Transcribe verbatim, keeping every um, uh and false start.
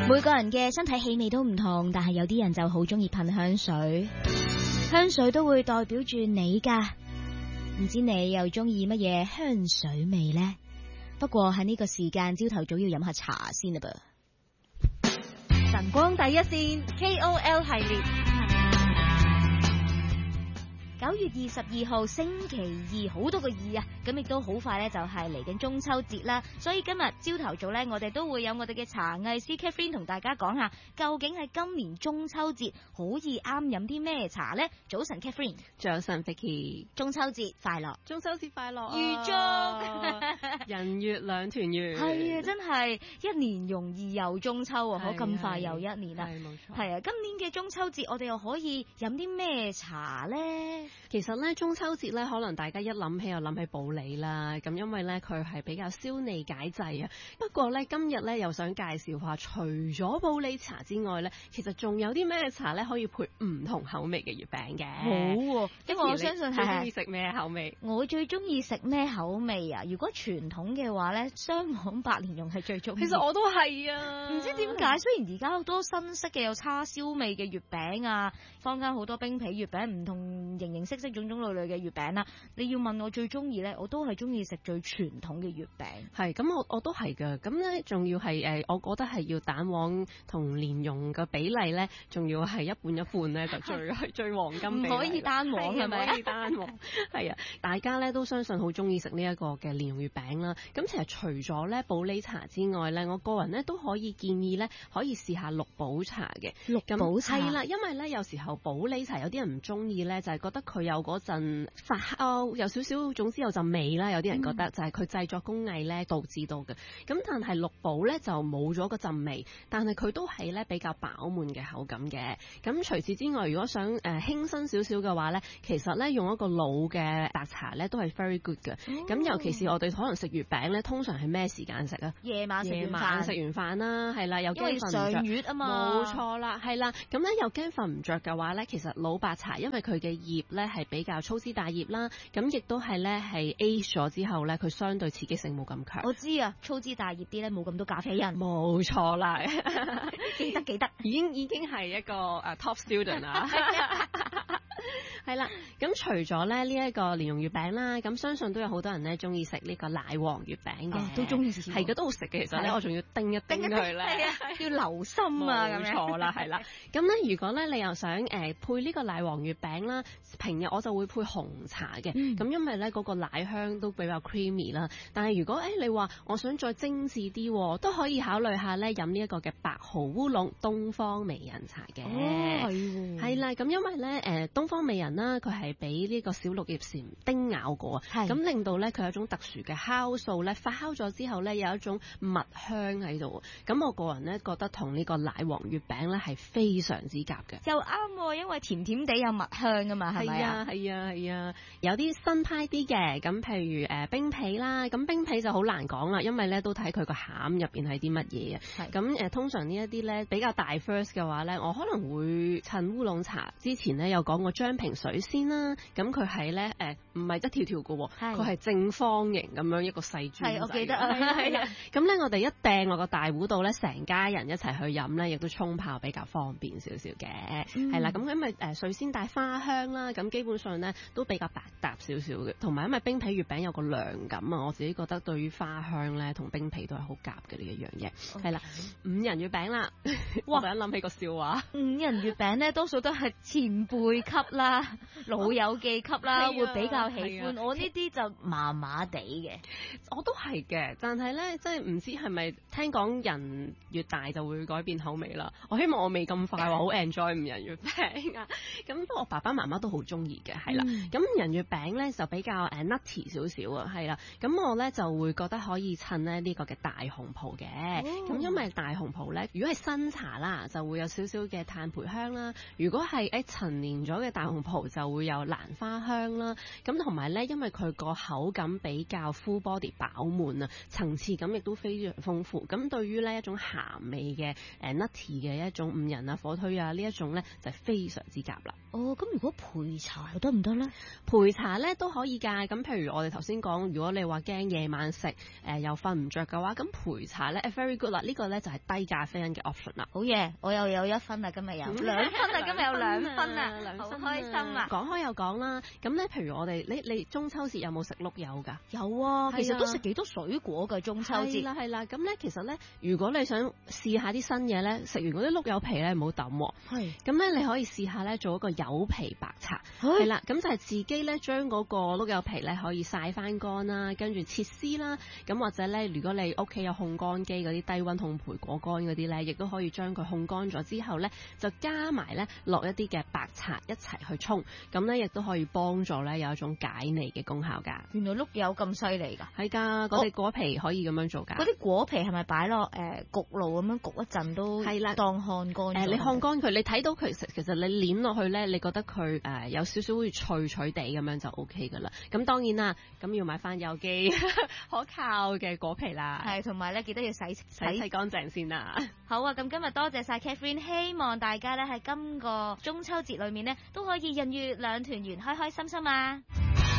每個人嘅身體氣味都唔同，但係有啲人就好中意噴香水，香水都會代表住你噶。唔知你又中意乜嘢香水味呢？不過喺呢個時間，朝頭早要飲下茶先啦噃。 晨光第一線 K O L 系列。 九月二十二號星期二，好多個二啊，咁亦都好快咧，就係嚟緊中秋節啦。所以今日朝頭早咧，我哋都會有我哋嘅茶藝師 Catherine 同大家講下，究竟係今年中秋節好易啱飲啲咩茶呢？早晨 Catherine， 早晨 Vicky， 中秋節快樂， 中秋節快樂、啊， 預祝人月兩團圓。 係啊，真係一年容易又中秋啊，可咁快又一年啦。 係冇錯。 係啊，今年嘅中秋節我哋又可以飲啲咩茶呢？ 其實咧，中秋節咧，可能大家一諗起又諗起普洱啦，咁因為咧佢係比較消膩解滯啊。不過咧，今日咧又想介紹下，除咗普洱茶之外咧，其實仲有啲咩茶咧可以配唔同口味嘅月餅嘅。 好、啊，因為我相信係。 最中意食咩口味？ 我最中意食咩口味啊？如果傳統嘅話咧，雙黃白蓮蓉係最中意。 其實我都係啊， 唔知點解，雖然而家好多新式嘅有叉燒味嘅月餅啊，坊間好多冰皮月餅，唔同形形色色。種種類類嘅月餅啦，你要問我最中意咧，我都係中意食最傳統嘅月餅。 係咁，我我都係噶。咁咧，仲要係誒，我覺得係要蛋黃同蓮蓉嘅比例咧，仲要係一半一半咧，就最係最黃金比例。 唔可以單黃係咪？ 唔可以單黃。係啊，大家咧都相信好中意食呢一個嘅蓮蓉月餅啦。咁其實除咗咧普洱茶之外咧，我個人咧都可以建議咧，可以試下綠寶茶嘅。 綠寶茶係啦，因為咧有時候普洱茶有啲人唔中意咧，就係覺得佢有嗰陣發酵有少少，總之有陣味啦。有啲人覺得就係佢製作工藝咧導致到嘅。咁但係綠寶咧就冇咗嗰陣味，但係佢都係咧比較飽滿嘅口感嘅。咁除此之外，如果想誒、呃、輕身少少嘅話咧，其實咧用一個老嘅白茶咧都係 very good 嘅。咁、哦、尤其是我哋可能食月餅咧，通常係咩時間食啊？ 夜晚食完飯， 食完飯啦，係啦，又驚瞓唔着。 上月啊嘛， 冇錯啦，係啦。咁咧又驚瞓唔着嘅話咧，其實老白茶因為佢嘅葉咧係比較粗枝大葉啦，咁亦都係咧係 age 咗之後咧，佢相對刺激性冇咁強。 我知啊，粗枝大葉啲咧冇咁多咖啡因。 冇錯啦， 記得記得， 已經已經係一個誒、uh, top student 啦。係啦，咁除咗咧呢一個蓮蓉月餅啦，咁相信都有好多人咧中意食呢個奶黃月餅嘅、哦， 都中意食， 係嘅都好食嘅。其實咧，我仲要叮一叮佢咧， 要留心啊，咁冇錯啦，係啦。咁咧，如果咧你又想誒、呃、配呢個奶黃月餅啦，平日我就會配紅茶嘅，咁、嗯、因為咧嗰、那個奶香都比較 creamy 啦。但係如果誒、欸、你話我想再精緻啲，都可以考慮下咧飲呢一個嘅白毫烏龍東方美人茶嘅。 哦，係係啦，咁因為咧誒東方美人啦，佢係俾呢個小綠葉蟬叮咬過啊，咁令到咧佢有一種特殊嘅酵素咧，發酵咗之後咧有一種蜜香喺度。咁我個人咧覺得同呢個奶黃月餅咧係非常之夾嘅。 又啱，因為甜甜地有蜜香啊嘛，係咪啊？ 係啊係啊，有啲新派啲嘅，咁譬如誒、呃、冰皮啦，咁冰皮就好難講啦，因為咧都睇佢個餡入邊係啲乜嘢啊。咁誒、呃、通常呢一啲咧比較大 first 嘅話咧，我可能會趁烏龍茶之前咧有講過張平水仙啦，咁佢係咧誒唔係一條條嘅，佢係正方形咁樣一個細磚。 係我記得啊，係啊。 咁咧我哋一掟落個大壺度咧，成家人一齊去飲咧，亦都沖泡比較方便少少嘅。係、嗯、啦，咁因為誒水仙帶花香啦，咁基本上咧都比較百搭少少嘅，同埋因為冰皮月餅有個涼感啊，我自己覺得對於花香咧同冰皮都係好夾嘅呢一樣嘢。係、okay. 啦，五仁月餅啦，哇！突然諗起個笑話， 五仁月餅咧多數都係前輩級啦，老友記級啦，會比較喜歡。啊、我呢啲就麻麻地嘅， 我都係嘅，但係咧即係唔知係咪聽講人越大就會改變口味啦。我希望我未咁快話好 enjoy 五仁月餅啊，咁我爸爸媽媽都好中意嘅，係啦。咁、嗯、五仁月餅咧就比較誒 nutty 少少啊，係啦。咁我咧就會覺得可以襯咧呢個嘅大紅袍嘅，咁、哦、因為大紅袍咧，如果係新茶啦，就會有少少嘅炭焙香啦。如果係誒陳年咗嘅大紅袍 Coco 就會有蘭花香啦。咁同埋咧，因為佢個口感比較 full body 飽滿啊，層次感亦都非常豐富。咁對於呢一種鹹味嘅誒 nutty 嘅一種五仁啊、火腿啊呢一種咧就係非常之夾啦。 哦，咁如果陪茶又得唔得咧？ 陪茶咧都可以㗎。咁譬如我哋頭先講，如果你話驚夜晚食誒、呃、又瞓唔着嘅話，咁陪茶咧 very good 啦。呢、這個咧就係低咖啡因嘅 option 啦。 好嘢，我又有一分啦，今日有兩分啊，今日有兩分啊，好開心啊！ 講開又講啦，咁咧譬如我哋你你中秋節有冇食碌柚㗎？ 有啊，其實都食幾多水果㗎中秋節。 係啦係啦，咁咧其實咧，如果你想試下啲新嘢咧，食完嗰啲碌柚皮咧唔好抌喎。係。咁咧你可以試下咧做一個柚皮白茶。係啦，咁就係自己咧將嗰個碌柚皮咧可以曬翻乾啦，跟住切絲啦，咁或者咧如果你屋企有烘乾機嗰啲低溫烘焙果乾嗰啲咧，亦都可以將佢烘乾咗之後咧，就加埋咧落一啲嘅白茶一齊去沖，咁咧亦都可以幫助咧有一種解膩嘅功效㗎。 原來碌柚咁犀利㗎？ 係㗎，嗰啲果皮可以咁樣做㗎。 嗰啲果皮係咪擺落誒焗爐咁樣焗一陣都係啦，當烘乾。誒、呃， 你烘乾佢，你睇到佢其實你捏落去咧，你覺得佢誒、呃、有少少好似脆脆地咁樣就 O K 㗎啦。咁當然啦，咁要買翻有機可靠嘅果皮啦。係，同埋咧記得要洗洗洗乾淨先啦。好啊，咁今日多謝晒 Catherine， 希望大家咧喺今個中秋節裏面咧都可以人月兩團圓，開開心心啊！